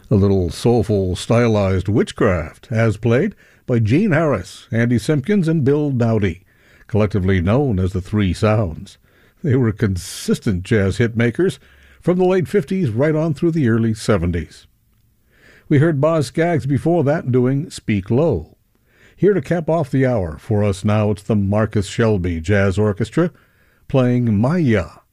A little soulful, stylized witchcraft, as played by Gene Harris, Andy Simpkins, and Bill Dowdy, collectively known as the Three Sounds. They were consistent jazz hitmakers from the late 50s right on through the early 70s. We heard Boz Scaggs before that doing Speak Low. Here to cap off the hour for us now, it's the Marcus Shelby Jazz Orchestra playing Maya.